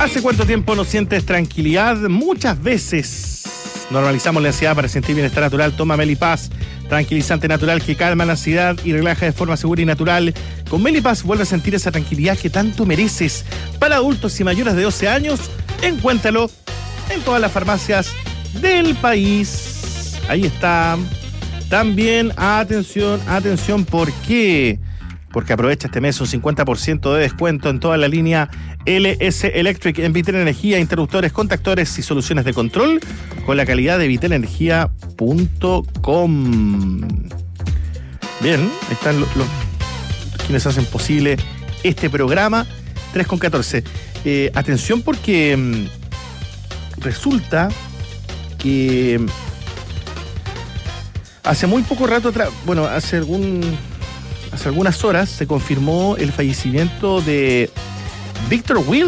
¿Hace cuánto tiempo no sientes tranquilidad? Muchas veces. Normalizamos la ansiedad para sentir bienestar natural. Toma Melipaz, tranquilizante natural que calma la ansiedad y relaja de forma segura y natural. Con Melipaz vuelve a sentir esa tranquilidad que tanto mereces. Para adultos y mayores de 12 años, encuéntralo en todas las farmacias del país. Ahí está. También, atención, ¿por qué? Porque aprovecha este mes un 50% de descuento en toda la línea LS Electric en Vitel Energía, interruptores, contactores y soluciones de control con la calidad de vitelenergia.com. Bien, están los quienes hacen posible este programa. 3:14. Atención porque resulta que hace muy poco rato atrás, bueno, hace algunas horas se confirmó el fallecimiento de Víctor Wilde.